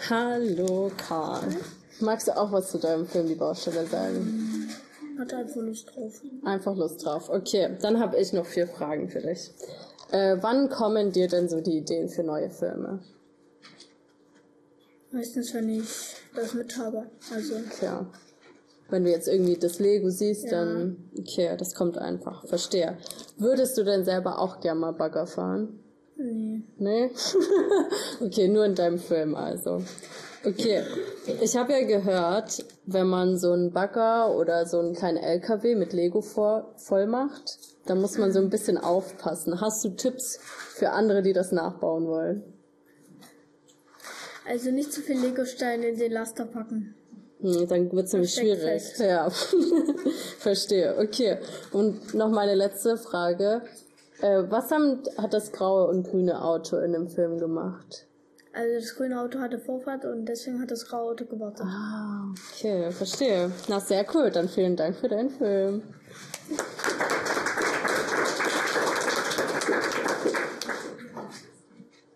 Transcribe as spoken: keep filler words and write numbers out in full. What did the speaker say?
Hallo Karl. Magst du auch was zu deinem Film Die Baustelle sagen? Hatte einfach Lust drauf. Einfach Lust drauf. Okay, dann habe ich noch vier Fragen für dich. Äh, wann kommen dir denn so die Ideen für neue Filme? Meistens, wenn ich das mit habe. Also. Okay. Wenn du jetzt irgendwie das Lego siehst, Ja. dann, okay, das kommt einfach. Verstehe. Würdest du denn selber auch gerne mal Bagger fahren? Nee. Nee? Okay, nur in deinem Film also. Okay, ich habe ja gehört, wenn man so einen Bagger oder so einen kleinen L K W mit Lego vor, voll macht, dann muss man so ein bisschen aufpassen. Hast du Tipps für andere, die das nachbauen wollen? Also nicht zu viel Lego-Steine in den Laster packen. Hm, dann wird's nämlich steckt schwierig. fest. Ja, verstehe. Okay, und noch meine letzte Frage. Äh, was haben, hat das graue und grüne Auto in dem Film gemacht? Also das grüne Auto hatte Vorfahrt und deswegen hat das graue Auto gewartet. Ah, okay, verstehe. Na, sehr cool. Dann vielen Dank für deinen Film.